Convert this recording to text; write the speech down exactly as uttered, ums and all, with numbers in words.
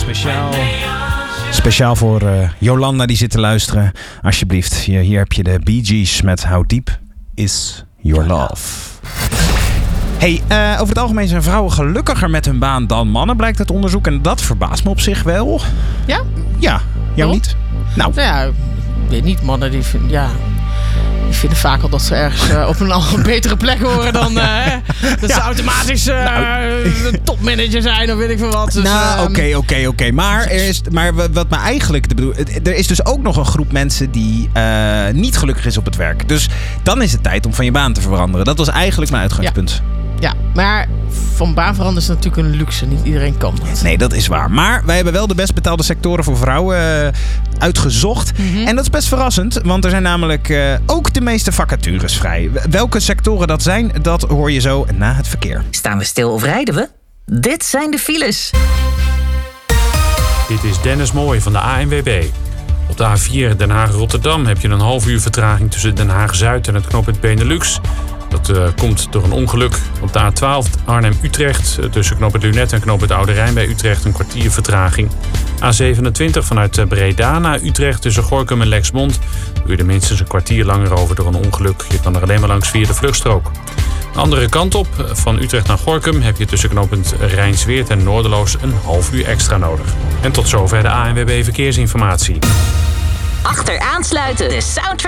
Speciaal, speciaal voor uh, Jolanda die zit te luisteren. Alsjeblieft, hier, hier heb je de Bee Gees met How Deep Is Your Love. Hey, uh, over het algemeen zijn vrouwen gelukkiger met hun baan dan mannen, blijkt uit onderzoek. En dat verbaast me op zich wel. Ja? Ja, jou niet? Nou. nou ja, ik weet niet, mannen die vinden, ja, die vinden vaak al dat ze ergens uh, op een, een betere plek horen dan uh, dat ja. ze automatisch uh, nou. topmanager zijn of weet ik veel wat. Dus, nou, oké, um, oké, oké. Maar, er is, maar wat me eigenlijk bedoel, er is dus ook nog een groep mensen die uh, niet gelukkig is op het werk. Dus dan is het tijd om van je baan te veranderen. Dat was eigenlijk mijn uitgangspunt. Ja. Ja, maar van baan veranderen is natuurlijk een luxe. Niet iedereen kan dat. Nee, dat is waar. Maar wij hebben wel de best betaalde sectoren voor vrouwen uh, uitgezocht. Mm-hmm. En dat is best verrassend, want er zijn namelijk uh, ook de meeste vacatures vrij. Welke sectoren dat zijn, dat hoor je zo na het verkeer. Staan we stil of rijden we? Dit zijn de files. Dit is Dennis Mooij van de A N W B. Op de A vier Den Haag-Rotterdam heb je een half uur vertraging tussen Den Haag-Zuid en het knooppunt Benelux. Dat uh, komt door een ongeluk. Op de A twaalf Arnhem-Utrecht tussen knooppunt Lunet en knooppunt Oude Rijn bij Utrecht een kwartier vertraging. A zevenentwintig vanuit Breda naar Utrecht tussen Gorinchem en Lexmond duurde minstens een kwartier langer over door een ongeluk. Je kan er alleen maar langs via de vluchtstrook. De andere kant op, van Utrecht naar Gorinchem, heb je tussen knooppunt Rijnsweert en Noorderloos een half uur extra nodig. En tot zover de A N W B Verkeersinformatie. Achteraan sluiten, de soundtrack.